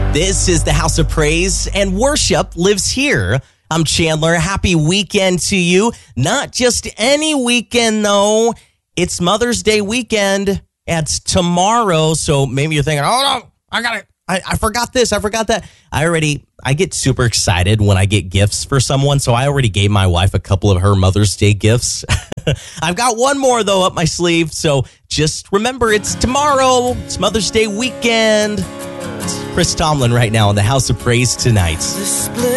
This is the House of Praise, and worship lives here. I'm Chandler. Happy weekend to you. Not just any weekend, though. It's Mother's Day weekend. It's tomorrow, so maybe you're thinking, oh, no, I forgot this, I forgot that. I get super excited when I get gifts for someone, so I already gave my wife a couple of her Mother's Day gifts. I've got one more, though, up my sleeve, so just remember, it's tomorrow. It's Mother's Day weekend. It's Chris Tomlin right now in the House of Praise tonight.